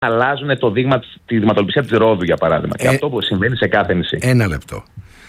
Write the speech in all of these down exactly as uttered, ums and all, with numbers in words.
αλλάζουν το δείγμα, τη δειγματοληψία της Ρόδου, για παράδειγμα. Ε, και αυτό που συμβαίνει σε κάθε νησί. Ένα λεπτό.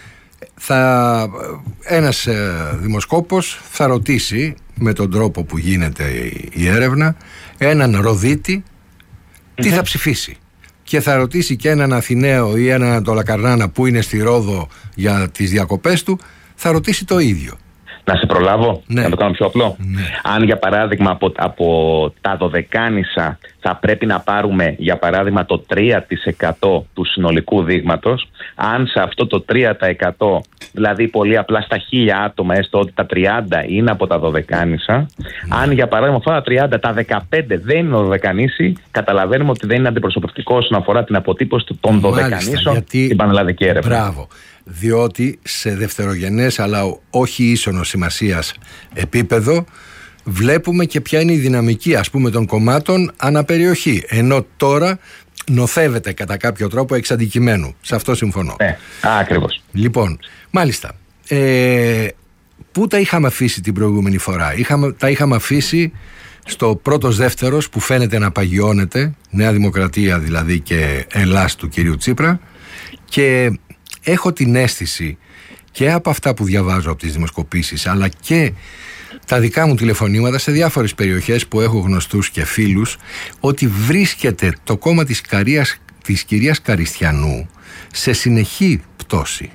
Θα, ένας ε, δημοσκόπος θα ρωτήσει με τον τρόπο που γίνεται η, η έρευνα έναν Ροδίτη τι θα ψηφίσει. Και θα ρωτήσει και έναν Αθηναίο ή έναν Ανατολακαρνάνα που είναι στη Ρόδο για τις διακοπές του, θα ρωτήσει το ίδιο. Να σε προλάβω, ναι. να το κάνω πιο απλό. Ναι. Αν για παράδειγμα από, από τα Δωδεκάνησα θα πρέπει να πάρουμε για παράδειγμα το τρία τοις εκατό του συνολικού δείγματος, αν σε αυτό το τρία τοις εκατό, δηλαδή πολύ απλά στα χίλια άτομα, έστω ότι τα τριάντα είναι από τα Δωδεκάνησα, ναι. αν για παράδειγμα αυτά τα τριάντα, τα δεκαπέντε δεν είναι Δωδεκανήσι, καταλαβαίνουμε ότι δεν είναι αντιπροσωπευτικό όσον αφορά την αποτύπωση των Δωδεκανήσων στην πανελλαδική έρευνα. Μπράβο. Διότι σε δευτερογενές αλλά όχι ίσονος σημασίας επίπεδο βλέπουμε και ποια είναι η δυναμική, ας πούμε, των κομμάτων αναπεριοχή, ενώ τώρα νοθεύεται κατά κάποιο τρόπο εξ αντικειμένου. Σε αυτό συμφωνώ. Ναι, ακριβώς. Λοιπόν, μάλιστα, ε, πού τα είχαμε αφήσει την προηγούμενη φορά? Είχαμε, τα είχαμε αφήσει στο πρώτος δεύτερος που φαίνεται να παγιώνεται, Νέα Δημοκρατία δηλαδή και Ελλάς του κυρίου Τσίπρα, και έχω την αίσθηση και από αυτά που διαβάζω από τις δημοσκοπήσεις αλλά και τα δικά μου τηλεφωνήματα σε διάφορες περιοχές που έχω γνωστούς και φίλους, ότι βρίσκεται το κόμμα της, Καρίας, της κυρίας Καριστιανού σε συνεχή πτώση.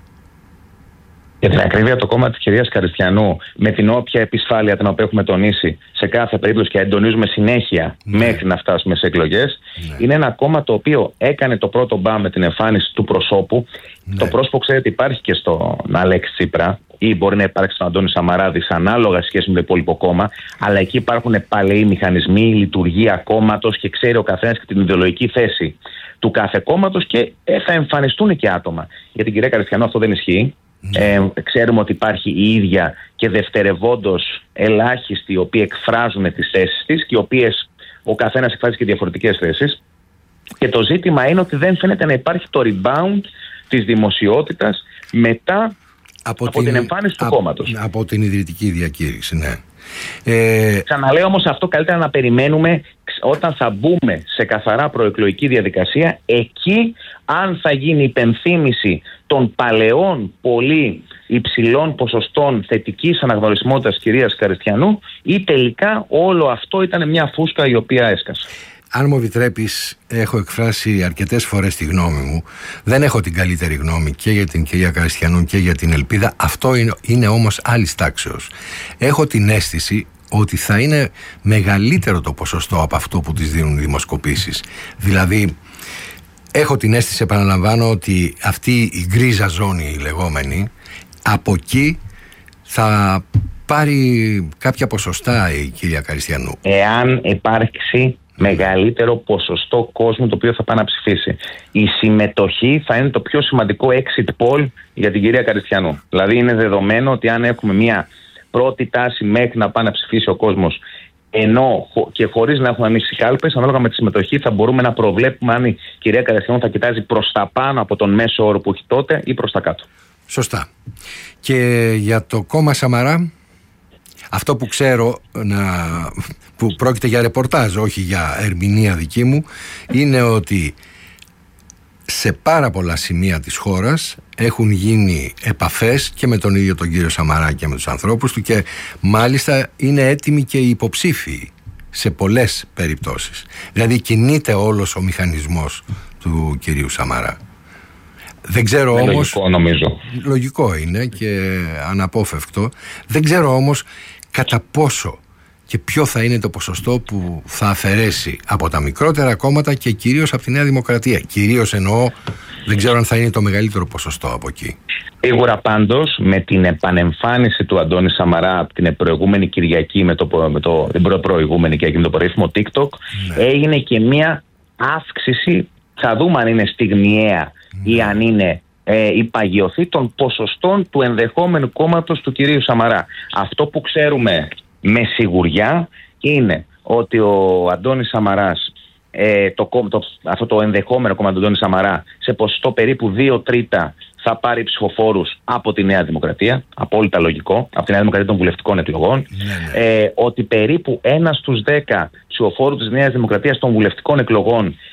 Για την ακρίβεια, το κόμμα της κυρίας Καριστιανού, με την όποια επισφάλεια την οποία έχουμε τονίσει σε κάθε περίπτωση και εντονίζουμε συνέχεια ναι. μέχρι να φτάσουμε σε εκλογές, ναι. είναι ένα κόμμα το οποίο έκανε το πρώτο μπαμ με την εμφάνιση του προσώπου. Ναι. Το πρόσωπο, ξέρετε, υπάρχει και στον Αλέξη Τσίπρα ή μπορεί να υπάρξει στον Αντώνη Σαμαρά, δυσανάλογα σχέση με το υπόλοιπο κόμμα, αλλά εκεί υπάρχουν παλαιοί μηχανισμοί, λειτουργία κόμματος και ξέρει ο καθένας και την ιδεολογική θέση του κάθε κόμματος και ε, θα εμφανιστούν και άτομα. Για την κυρία Καριστιανού αυτό δεν ισχύει. Ε, ξέρουμε ότι υπάρχει η ίδια και δευτερευόντως ελάχιστοι οι οποίοι εκφράζουν τις θέσεις της και οι οποίες ο καθένας εκφράζει και διαφορετικές θέσεις, και το ζήτημα είναι ότι δεν φαίνεται να υπάρχει το rebound της δημοσιότητας μετά από, από την, την εμφάνιση του από, κόμματος. Από την ιδρυτική διακήρυξη, ναι. Ε... Ξαναλέω όμως αυτό καλύτερα να περιμένουμε όταν θα μπούμε σε καθαρά προεκλογική διαδικασία, εκεί αν θα γίνει υπενθύμηση των παλαιών πολύ υψηλών ποσοστών θετικής αναγνωρισιμότητας της κυρίας Καριστιανού ή τελικά όλο αυτό ήταν μια φούσκα η οποία έσκασε. Αν μου επιτρέπεις, έχω εκφράσει αρκετές φορές τη γνώμη μου. Δεν έχω την καλύτερη γνώμη και για την κυρία Καριστιανού και για την Ελπίδα. Αυτό είναι, είναι όμως άλλης τάξεως. Έχω την αίσθηση ότι θα είναι μεγαλύτερο το ποσοστό από αυτό που τις δίνουν οι δημοσκοπήσεις. Δηλαδή, έχω την αίσθηση, επαναλαμβάνω, ότι αυτή η γκρίζα ζώνη η λεγόμενη, από εκεί θα πάρει κάποια ποσοστά η κυρία Καριστιανού. Εάν υπάρξει μεγαλύτερο ποσοστό κόσμου το οποίο θα πάει να ψηφίσει, η συμμετοχή θα είναι το πιο σημαντικό exit poll για την κυρία Καριστιανού. Δηλαδή είναι δεδομένο ότι αν έχουμε μια πρώτη τάση μέχρι να πάει να ψηφίσει ο κόσμος, ενώ και χωρίς να έχουμε ανοίξει κάλπες, ανάλογα με τη συμμετοχή θα μπορούμε να προβλέπουμε αν η κυρία Καριστιανού θα κοιτάζει προς τα πάνω από τον μέσο όρο που έχει τότε ή προς τα κάτω. Σωστά. Και για το κόμμα Σαμαρά, αυτό που ξέρω, να, που πρόκειται για ρεπορτάζ, όχι για ερμηνεία δική μου, είναι ότι σε πάρα πολλά σημεία της χώρας έχουν γίνει επαφές και με τον ίδιο τον κύριο Σαμαρά και με τους ανθρώπους του, και μάλιστα είναι έτοιμοι και οι υποψήφοι σε πολλές περιπτώσεις. Δηλαδή κινείται όλος ο μηχανισμός του κυρίου Σαμαρά. Δεν ξέρω είναι όμως, λογικό, νομίζω. Λογικό είναι και αναπόφευκτο. Δεν ξέρω όμως κατά πόσο και ποιο θα είναι το ποσοστό που θα αφαιρέσει από τα μικρότερα κόμματα και κυρίως από τη Νέα Δημοκρατία. Κυρίως εννοώ, δεν ξέρω αν θα είναι το μεγαλύτερο ποσοστό από εκεί. Σίγουρα πάντως με την επανεμφάνιση του Αντώνη Σαμαρά από την προηγούμενη Κυριακή με το, με το, την προηγούμενη και με το περίφημο TikTok, ναι. έγινε και μια αύξηση, θα δούμε αν είναι στιγμιαία ναι. ή αν είναι ε, η παγιωθεί των ποσοστών του ενδεχόμενου κόμματος του κυρίου Σαμαρά. Αυτό που ξέρουμε με σιγουριά είναι ότι ο Αντώνης Σαμαράς, ε, το, το, αυτό το ενδεχόμενο κόμμα του Αντώνη Σαμαρά, σε ποσοστό περίπου δύο τρίτα θα πάρει ψηφοφόρους από τη Νέα Δημοκρατία, απόλυτα λογικό, από τη Νέα Δημοκρατία των βουλευτικών εκλογών, ναι, ναι. Ε, ότι περίπου ένα στους δέκα ψηφοφόρους της Νέας Δημοκρατίας των βουλευτικών εκλογών